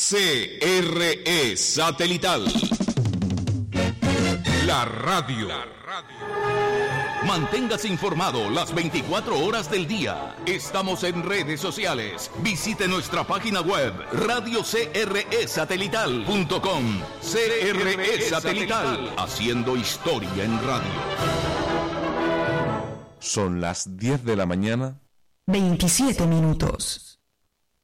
CRE Satelital. La radio. Manténgase informado las 24 horas del día. Estamos en redes sociales. Visite nuestra página web radiocresatelital.com. CRE Satelital, haciendo historia en radio. Son las 10 de la mañana. 27 minutos.